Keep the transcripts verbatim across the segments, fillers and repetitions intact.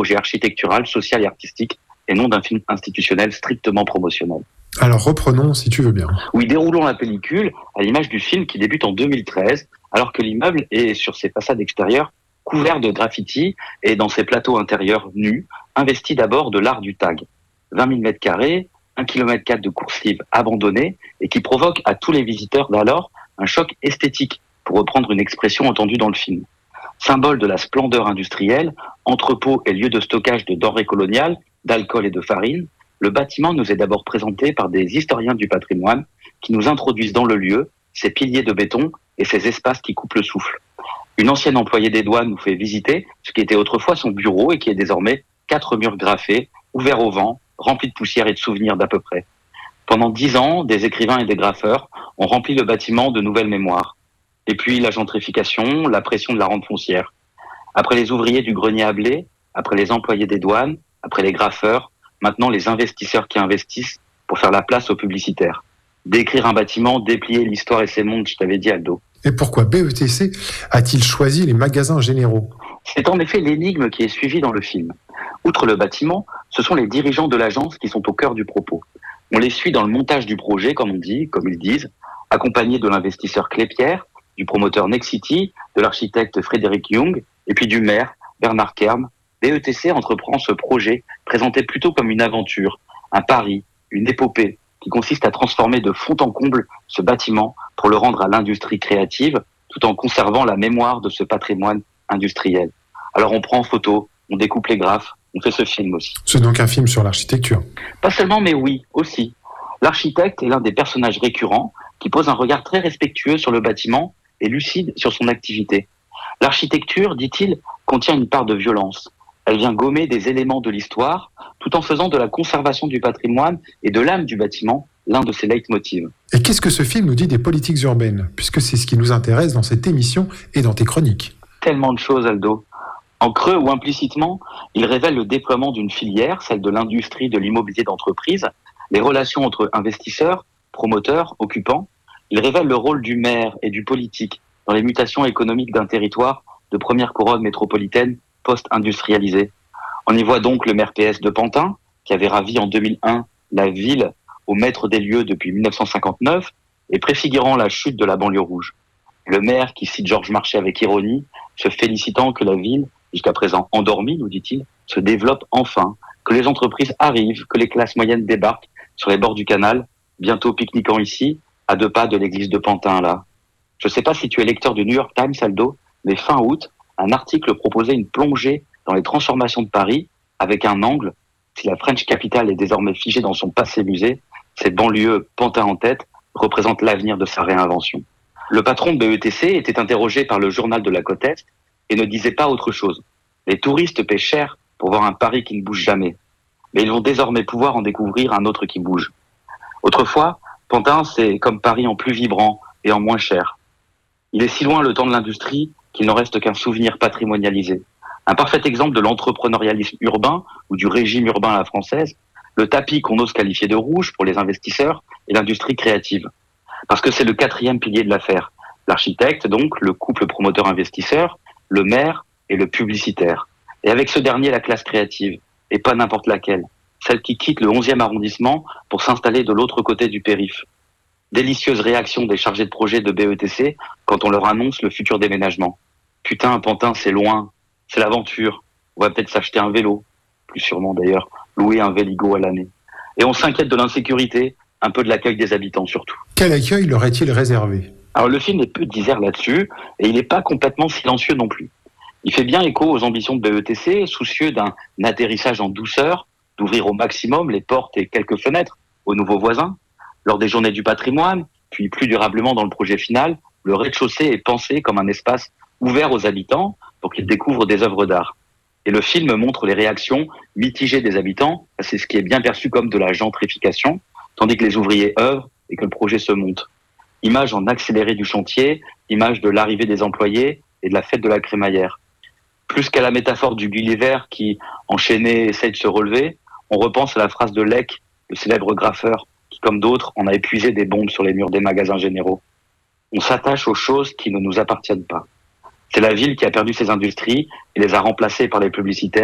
projet architectural, social et artistique, et non d'un film institutionnel strictement promotionnel. Alors reprenons, si tu veux bien. Oui, déroulons la pellicule à l'image du film qui débute en deux mille treize, alors que l'immeuble est, sur ses façades extérieures, couvert de graffitis et dans ses plateaux intérieurs nus, investi d'abord de l'art du tag. vingt mille mètres carrés, un kilomètre quatre de coursives abandonnées et qui provoque à tous les visiteurs d'alors un choc esthétique, pour reprendre une expression entendue dans le film. Symbole de la splendeur industrielle, entrepôt et lieu de stockage de denrées coloniales, d'alcool et de farine, le bâtiment nous est d'abord présenté par des historiens du patrimoine qui nous introduisent dans le lieu, ses piliers de béton et ses espaces qui coupent le souffle. Une ancienne employée des douanes nous fait visiter ce qui était autrefois son bureau et qui est désormais quatre murs graffés, ouverts au vent, remplis de poussière et de souvenirs d'à peu près. Pendant dix ans, des écrivains et des graffeurs ont rempli le bâtiment de nouvelles mémoires. Et puis la gentrification, la pression de la rente foncière. Après les ouvriers du grenier à blé, après les employés des douanes, après les graffeurs, maintenant les investisseurs qui investissent pour faire la place aux publicitaires. Décrire un bâtiment, déplier l'histoire et ses mondes, je t'avais dit, Aldo. Et pourquoi B E T C a-t-il choisi les magasins généraux ? C'est en effet l'énigme qui est suivie dans le film. Outre le bâtiment, ce sont les dirigeants de l'agence qui sont au cœur du propos. On les suit dans le montage du projet, comme on dit, comme ils disent, accompagnés de l'investisseur Clépierre, du promoteur Nexity, de l'architecte Frédéric Young, et puis du maire, Bernard Kerm. B E T C entreprend ce projet présenté plutôt comme une aventure, un pari, une épopée, qui consiste à transformer de fond en comble ce bâtiment pour le rendre à l'industrie créative, tout en conservant la mémoire de ce patrimoine industriel. Alors on prend en photo, on découpe les graphes, on fait ce film aussi. C'est donc un film sur l'architecture. Pas seulement, mais oui, aussi. L'architecte est l'un des personnages récurrents qui pose un regard très respectueux sur le bâtiment et lucide sur son activité. L'architecture, dit-il, contient une part de violence. Elle vient gommer des éléments de l'histoire, tout en faisant de la conservation du patrimoine et de l'âme du bâtiment l'un de ses leitmotivs. Et qu'est-ce que ce film nous dit des politiques urbaines ? Puisque c'est ce qui nous intéresse dans cette émission et dans tes chroniques. Tellement de choses, Aldo. En creux ou implicitement, il révèle le déploiement d'une filière, celle de l'industrie de l'immobilier d'entreprise, les relations entre investisseurs, promoteurs, occupants. Il révèle le rôle du maire et du politique dans les mutations économiques d'un territoire de première couronne métropolitaine post-industrialisée. On y voit donc le maire P S de Pantin, qui avait ravi en deux mille un la ville au maître des lieux depuis dix-neuf cent cinquante-neuf et préfigurant la chute de la banlieue rouge. Le maire qui cite Georges Marchais avec ironie, se félicitant que la ville, jusqu'à présent endormie, nous dit-il, se développe enfin, que les entreprises arrivent, que les classes moyennes débarquent sur les bords du canal, bientôt pique-niquant ici, à deux pas de l'église de Pantin, là. Je ne sais pas si tu es lecteur du New York Times, Aldo, mais fin août, un article proposait une plongée dans les transformations de Paris avec un angle. Si la French Capital est désormais figée dans son passé musée, cette banlieue Pantin en tête représente l'avenir de sa réinvention. Le patron de B E T C était interrogé par le journal de la Côte Est et ne disait pas autre chose. Les touristes paient cher pour voir un Paris qui ne bouge jamais. Mais ils vont désormais pouvoir en découvrir un autre qui bouge. Autrefois, Pantin, c'est comme Paris en plus vibrant et en moins cher. Il est si loin le temps de l'industrie qu'il n'en reste qu'un souvenir patrimonialisé. Un parfait exemple de l'entrepreneurialisme urbain ou du régime urbain à la française, le tapis qu'on ose qualifier de rouge pour les investisseurs et l'industrie créative. Parce que c'est le quatrième pilier de l'affaire. L'architecte, donc, le couple promoteur-investisseur, le maire et le publicitaire. Et avec ce dernier, la classe créative, et pas n'importe laquelle, celle qui quitte le onzième arrondissement pour s'installer de l'autre côté du périph'. Délicieuse réaction des chargés de projet de B E T C quand on leur annonce le futur déménagement. Putain, Pantin, c'est loin, c'est l'aventure, on va peut-être s'acheter un vélo, plus sûrement d'ailleurs, louer un Véligo à l'année. Et on s'inquiète de l'insécurité, un peu de l'accueil des habitants surtout. Quel accueil leur est-il réservé ? Alors le film est peu disert là-dessus, et il n'est pas complètement silencieux non plus. Il fait bien écho aux ambitions de B E T C, soucieux d'un atterrissage en douceur, d'ouvrir au maximum les portes et quelques fenêtres aux nouveaux voisins. Lors des journées du patrimoine, puis plus durablement dans le projet final, le rez-de-chaussée est pensé comme un espace ouvert aux habitants pour qu'ils découvrent des œuvres d'art. Et le film montre les réactions mitigées des habitants, c'est ce qui est bien perçu comme de la gentrification, tandis que les ouvriers œuvrent et que le projet se monte. Image en accéléré du chantier, image de l'arrivée des employés et de la fête de la crémaillère. Plus qu'à la métaphore du Gulliver qui, enchaîné, essaie de se relever, on repense à la phrase de Lec, le célèbre graffeur, qui, comme d'autres, en a épuisé des bombes sur les murs des magasins généraux. On s'attache aux choses qui ne nous appartiennent pas. C'est la ville qui a perdu ses industries et les a remplacées par les publicitaires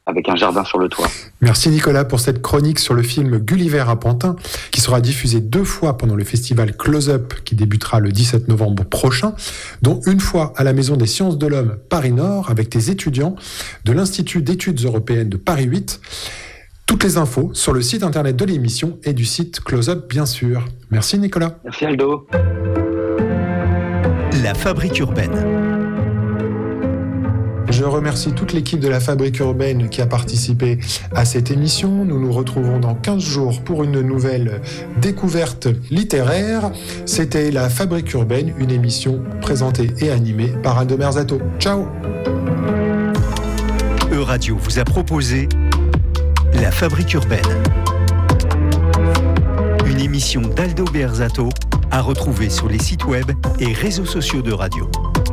avec un jardin sur le toit. Merci Nicolas pour cette chronique sur le film Gulliver à Pantin, qui sera diffusé deux fois pendant le festival Close Up, qui débutera le dix-sept novembre prochain, dont une fois à la Maison des Sciences de l'Homme Paris-Nord, avec tes étudiants de l'Institut d'études européennes de Paris huit. Toutes les infos sur le site internet de l'émission et du site Close Up, bien sûr. Merci Nicolas. Merci Aldo. La Fabrique urbaine. Je remercie toute l'équipe de la Fabrique urbaine qui a participé à cette émission. Nous nous retrouvons dans quinze jours pour une nouvelle découverte littéraire. C'était la Fabrique urbaine, une émission présentée et animée par Aldo Merzato. Ciao. Euradio vous a proposé La Fabrique urbaine. Une émission d'Aldo Berzato à retrouver sur les sites web et réseaux sociaux de radio.